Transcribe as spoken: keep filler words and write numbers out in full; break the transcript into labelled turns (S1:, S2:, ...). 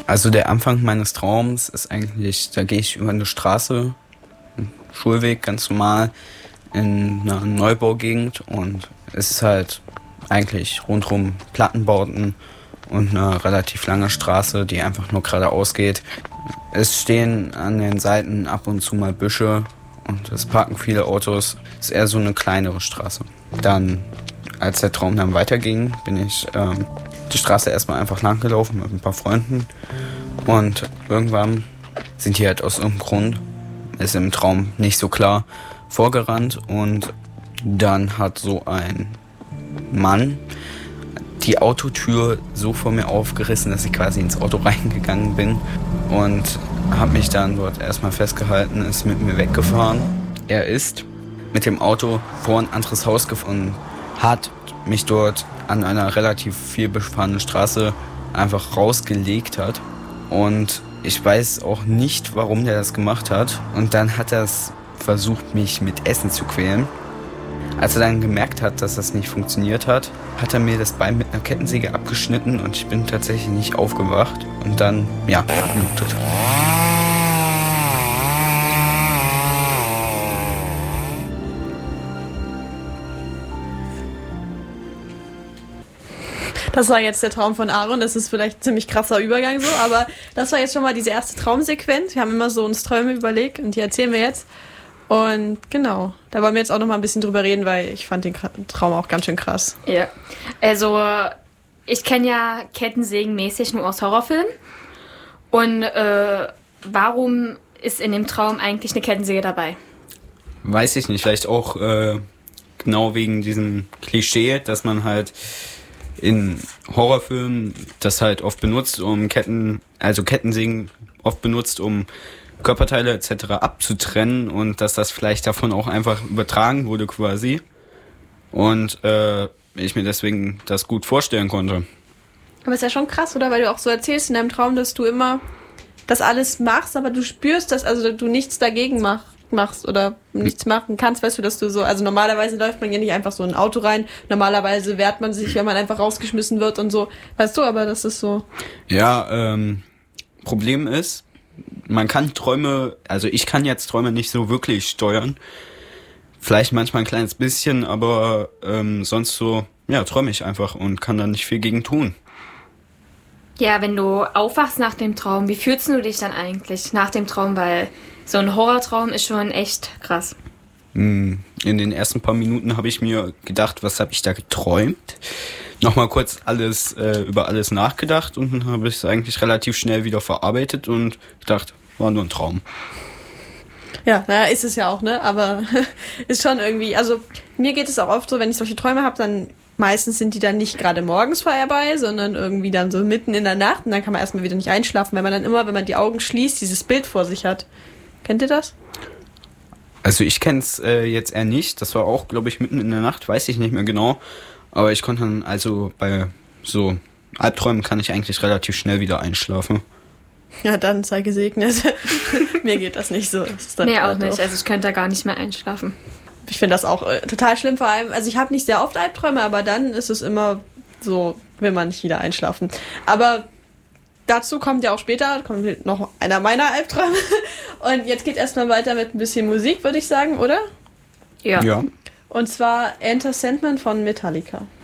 S1: Also der Anfang meines Traums ist eigentlich, da gehe ich über eine Straße, einen Schulweg ganz normal, in einer Neubaugegend und es ist halt eigentlich rundherum Plattenbauten und eine relativ lange Straße, die einfach nur geradeaus geht. Es stehen an den Seiten ab und zu mal Büsche und es parken viele Autos. Es ist eher so eine kleinere Straße. Dann, als der Traum dann weiterging, bin ich ähm, die Straße erstmal einfach lang gelaufen mit ein paar Freunden. Und irgendwann sind die halt aus irgendeinem Grund, ist im Traum nicht so klar, vorgerannt. Und dann hat so ein Mann die Autotür so vor mir aufgerissen, dass ich quasi ins Auto reingegangen bin und habe mich dann dort erstmal festgehalten, ist mit mir weggefahren. Er ist mit dem Auto vor ein anderes Haus gefahren, hat mich dort an einer relativ viel befahrenen Straße einfach rausgelegt hat und ich weiß auch nicht, warum der das gemacht hat und dann hat er es versucht, mich mit Essen zu quälen. Als er dann gemerkt hat, dass das nicht funktioniert hat, hat er mir das Bein mit einer Kettensäge abgeschnitten und ich bin tatsächlich nicht aufgewacht und dann, ja, verblutet.
S2: Das war jetzt der Traum von Aaron, das ist vielleicht ein ziemlich krasser Übergang so, aber das war jetzt schon mal diese erste Traumsequenz. Wir haben immer so uns Träume überlegt und die erzählen wir jetzt. Und genau, da wollen wir jetzt auch noch mal ein bisschen drüber reden, weil ich fand den Traum auch ganz schön krass.
S3: Ja, also ich kenne ja Kettensägen mäßig nur aus Horrorfilmen. Und äh, warum ist in dem Traum eigentlich eine Kettensäge dabei?
S1: Weiß ich nicht, vielleicht auch äh, genau wegen diesem Klischee, dass man halt in Horrorfilmen das halt oft benutzt, um Ketten, also Kettensägen oft benutzt, um Körperteile et cetera abzutrennen und dass das vielleicht davon auch einfach übertragen wurde quasi und äh, ich mir deswegen das gut vorstellen konnte.
S2: Aber ist ja schon krass, oder? Weil du auch so erzählst in deinem Traum, dass du immer das alles machst, aber du spürst, dass also du nichts dagegen mach, machst oder nichts machen kannst, weißt du, dass du so, also normalerweise läuft man ja nicht einfach so in ein Auto rein, normalerweise wehrt man sich, wenn man einfach rausgeschmissen wird und so, weißt du, aber das ist so.
S1: Ja, ähm, Problem ist, man kann Träume, also ich kann jetzt Träume nicht so wirklich steuern. Vielleicht manchmal ein kleines bisschen, aber ähm, sonst so, ja, träume ich einfach und kann da nicht viel gegen tun.
S3: Ja, wenn du aufwachst nach dem Traum, wie fühlst du dich dann eigentlich nach dem Traum? Weil so ein Horrortraum ist schon echt krass.
S1: In den ersten paar Minuten habe ich mir gedacht, was habe ich da geträumt? Nochmal kurz alles äh, über alles nachgedacht und dann habe ich es eigentlich relativ schnell wieder verarbeitet und gedacht, war nur ein Traum.
S2: Ja, naja, ist es ja auch, ne? Aber ist schon irgendwie, also mir geht es auch oft so, wenn ich solche Träume habe, dann meistens sind die dann nicht gerade morgens vorbei, sondern irgendwie dann so mitten in der Nacht und dann kann man erstmal wieder nicht einschlafen, weil man dann immer, wenn man die Augen schließt, dieses Bild vor sich hat. Kennt ihr das?
S1: Also ich kenne es äh, jetzt eher nicht, das war auch, glaube ich, mitten in der Nacht, weiß ich nicht mehr genau. Aber ich konnte dann, also bei so Albträumen kann ich eigentlich relativ schnell wieder einschlafen.
S2: Ja, dann sei gesegnet. Mir geht das nicht so. Das
S3: nee, auch nicht. Also ich könnte da gar nicht mehr einschlafen.
S2: Ich finde das auch äh, total schlimm, vor allem, also ich habe nicht sehr oft Albträume, aber dann ist es immer so, will man nicht wieder einschlafen. Aber dazu kommt ja auch später, kommt noch einer meiner Albträume. Und jetzt geht erstmal weiter mit ein bisschen Musik, würde ich sagen, oder?
S3: Ja.
S1: Ja.
S2: Und zwar Enter Sandman von Metallica.